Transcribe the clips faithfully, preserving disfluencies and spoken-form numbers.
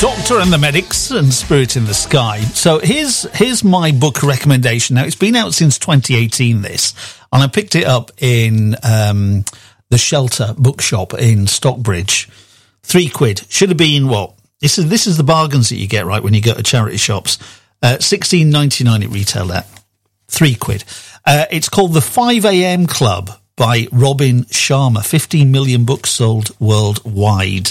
Doctor and the Medics and Spirit in the Sky. So here's here's my book recommendation. Now, it's been out since twenty eighteen, this, and I picked it up in um, the Shelter bookshop in Stockbridge. Three quid. Should have been, what? This is this is the bargains that you get, right, when you go to charity shops. Uh, sixteen ninety-nine it retailed at. Three quid. Uh, it's called The five a.m. Club by Robin Sharma. fifteen million books sold worldwide.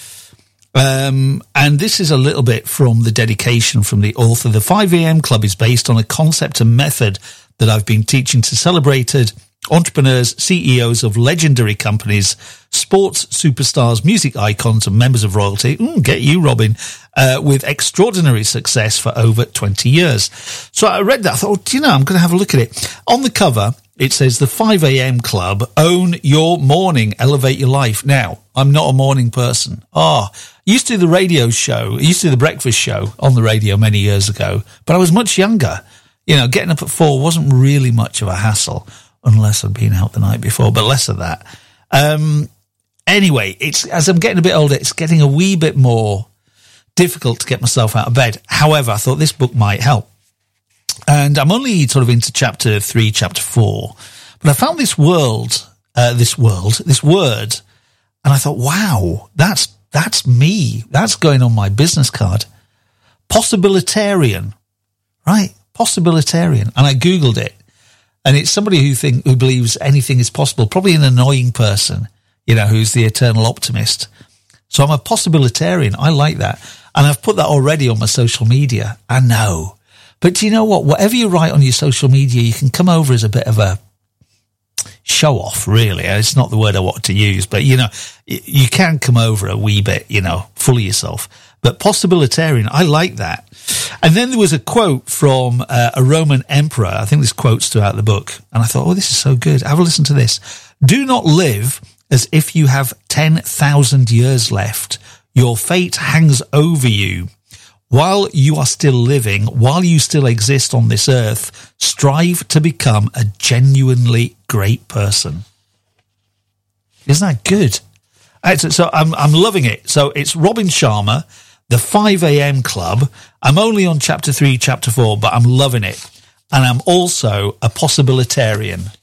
Um, and this is a little bit from the dedication from the author. The five a.m. Club is based on a concept and method that I've been teaching to celebrated entrepreneurs, C E Os of legendary companies, sports superstars, music icons, and members of royalty. Mm, get you, Robin, uh, with extraordinary success for over twenty years. So I read that. I thought, oh, you know, I'm going to have a look at it. On the cover, it says the five a.m. Club, own your morning, elevate your life. Now, I'm not a morning person. Oh, I used to do the radio show. I used to do the breakfast show on the radio many years ago, but I was much younger. You know, getting up at four wasn't really much of a hassle, unless I'd been out the night before, but less of that. Um, anyway, it's as I'm getting a bit older, it's getting a wee bit more difficult to get myself out of bed. However, I thought this book might help. And I'm only sort of into chapter three, chapter four, but I found this world, uh, this world, this word, and I thought, wow, that's, that's me. That's going on my business card. Possibilitarian, right? Possibilitarian. And I Googled it. And it's somebody who think who believes anything is possible, probably an annoying person, you know, who's the eternal optimist. So I'm a possibilitarian. I like that. And I've put that already on my social media. I know. But do you know what? Whatever you write on your social media, you can come over as a bit of a show off, really. It's not the word I wanted to use, but, you know, you can come over a wee bit, you know, full of yourself. But possibilitarian, I like that. And then there was a quote from uh, a Roman emperor. I think this quote's throughout the book. And I thought, oh, this is so good. Have a listen to this. Do not live as if you have ten thousand years left. Your fate hangs over you. While you are still living, while you still exist on this earth, strive to become a genuinely great person. Isn't that good? So I'm, I'm loving it. So it's Robin Sharma, The five a.m. Club. I'm only on chapter three, chapter four, but I'm loving it. And I'm also a possibilitarian.